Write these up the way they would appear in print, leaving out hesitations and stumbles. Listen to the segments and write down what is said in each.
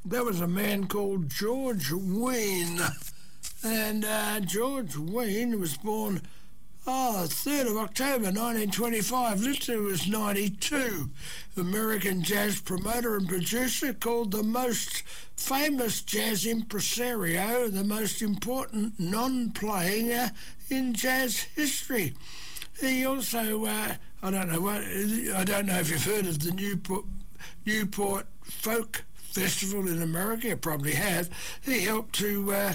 There was a man called George Wein, and George Wein was born 3rd of October 1925. Literally was 92. American jazz promoter and producer, called the most famous jazz impresario, the most important non-playing in jazz history. He also, I don't know if you've heard of the Newport Folk Festival in America. You probably have. He helped to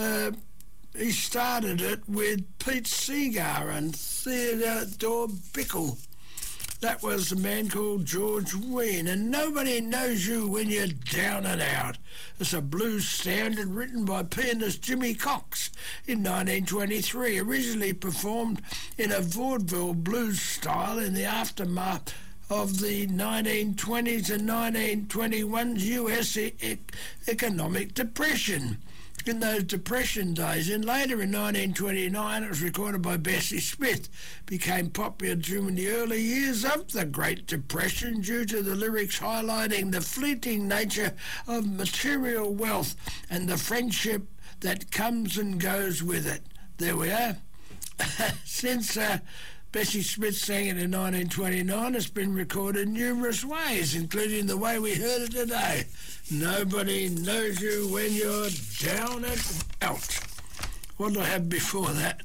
he started it with Pete Seeger and Theodore Bickle. That was a man called George Wein, and Nobody Knows You When You're Down and Out. It's a blues standard written by pianist Jimmy Cox in 1923, originally performed in a vaudeville blues style in the aftermath of the 1920s and 1921's US economic depression. In those depression days, and later in 1929 it was recorded by Bessie Smith, became popular during the early years of the Great Depression due to the lyrics highlighting the fleeting nature of material wealth and the friendship that comes and goes with it. There we are. Since Bessie Smith sang it in 1929, it's been recorded numerous ways, including the way we heard it today. Nobody knows you when you're down and out. What did I have before that?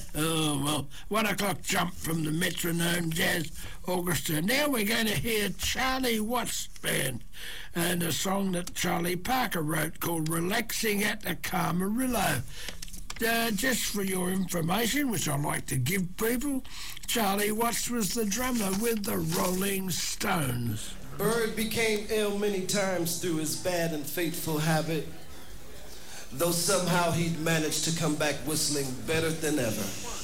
1 o'clock jump from the Metronome Jazz Orchestra. Now we're going to hear Charlie Watts Band and a song that Charlie Parker wrote called Relaxing at the Camarillo. Just for your information, which I like to give people, Charlie Watts was the drummer with the Rolling Stones. Bird became ill many times through his bad and fateful habit, though somehow he'd managed to come back whistling better than ever.